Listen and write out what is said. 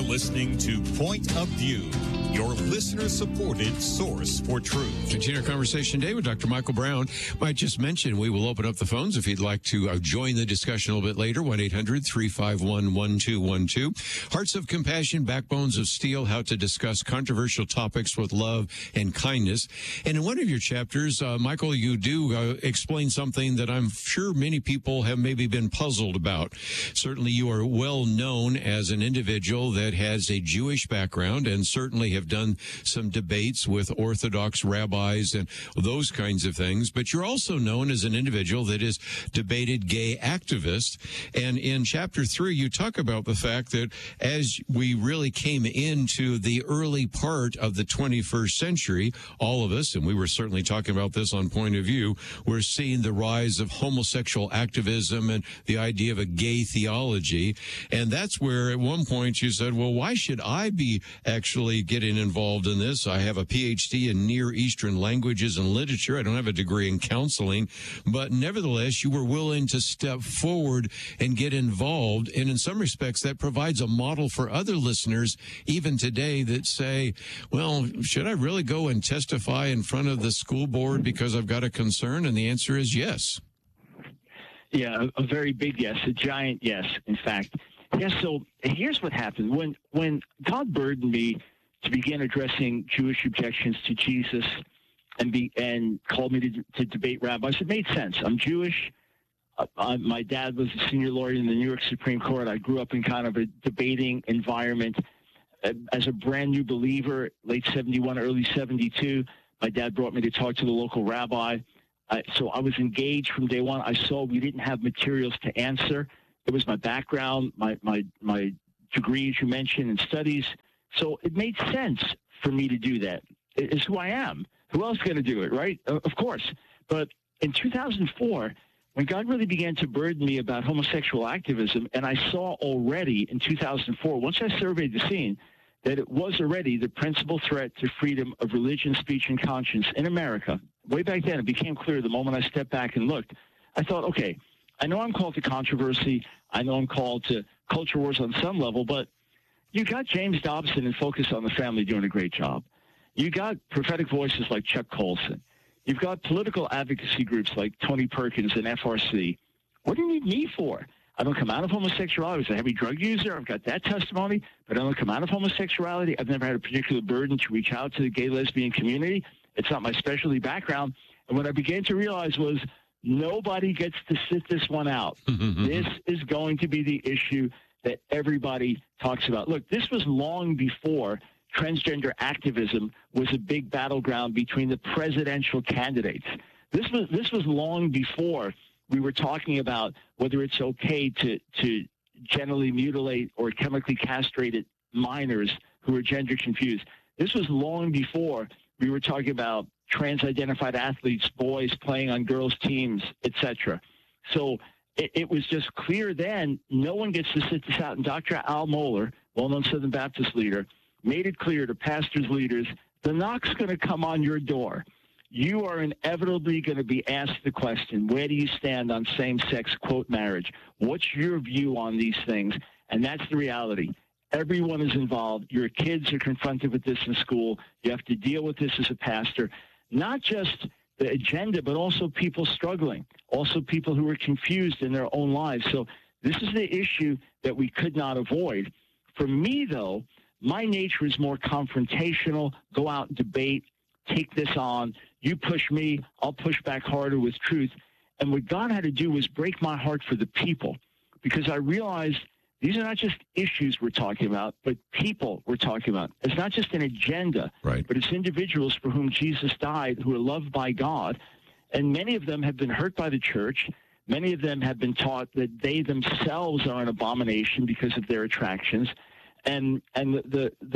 listening to Point of View, your listener-supported source for truth. Continue our conversation today with Dr. Michael Brown. Might just mention we will open up the phones if you'd like to join the discussion a little bit later. 1-800-351-1212. Hearts of Compassion, Backbones of Steel, how to discuss controversial topics with love and kindness. And in one of your chapters, Michael, you do explain something that I'm sure many people have maybe been puzzled about. Certainly you are well known as an individual that has a Jewish background and certainly have done some debates with Orthodox rabbis and those kinds of things. But you're also known as an individual that is debated gay activist. And in chapter 3, you talk about the fact that as we really came into the early part of the 21st century, all of us, and we were certainly talking about this on Point of View, we're seeing the rise of homosexual activism and the idea of a gay theology. And that's where at one point you said, well, why should I be actually getting involved in this? I have a PhD in Near Eastern languages and literature. I don't have a degree in counseling, but nevertheless, you were willing to step forward and get involved. And in some respects, that provides a model for other listeners, even today, that say, well, should I really go and testify in front of the school board because I've got a concern? And the answer is yes. Yeah, a very big yes, a giant yes, in fact. Yes, so here's what happened. When God burdened me to begin addressing Jewish objections to Jesus and called me to debate rabbis, it made sense. I'm Jewish. My dad was a senior lawyer in the New York Supreme Court. I grew up in kind of a debating environment. As a brand new believer, late 71, early 72, my dad brought me to talk to the local rabbi. So I was engaged from day one. I saw we didn't have materials to answer. It was my background, my degree, as you mentioned, in studies. So it made sense for me to do that. It's who I am. Who else is going to do it, right? Of course. But in 2004, when God really began to burden me about homosexual activism, and I saw already in 2004, once I surveyed the scene, that it was already the principal threat to freedom of religion, speech, and conscience in America. Way back then, it became clear the moment I stepped back and looked. I thought, okay, I know I'm called to controversy. I know I'm called to culture wars on some level, but you got James Dobson and Focus on the Family doing a great job. You got prophetic voices like Chuck Colson. You've got political advocacy groups like Tony Perkins and FRC. What do you need me for? I don't come out of homosexuality. I was a heavy drug user. I've got that testimony, but I don't come out of homosexuality. I've never had a particular burden to reach out to the gay lesbian community. It's not my specialty background. And what I began to realize was nobody gets to sit this one out. This is going to be the issue that everybody talks about. Look, this was long before transgender activism was a big battleground between the presidential candidates. This was long before we were talking about whether it's okay to genitally mutilate or chemically castrated minors who are gender confused. This was long before we were talking about trans-identified athletes, boys playing on girls' teams, etc. So it was just clear then, no one gets to sit this out. And Dr. Al Mohler, well-known Southern Baptist leader, made it clear to pastors, leaders, the knock's going to come on your door. You are inevitably going to be asked the question, where do you stand on same-sex, quote, marriage? What's your view on these things? And that's the reality. Everyone is involved. Your kids are confronted with this in school. You have to deal with this as a pastor. Not just the agenda, but also people struggling, also people who are confused in their own lives. So this is the issue that we could not avoid. For me, though, my nature is more confrontational, go out and debate, take this on. You push me, I'll push back harder with truth. And what God had to do was break my heart for the people, because I realized these are not just issues we're talking about, but people we're talking about. It's not just an agenda, right, but it's individuals for whom Jesus died, who are loved by God. And many of them have been hurt by the church. Many of them have been taught that they themselves are an abomination because of their attractions. And the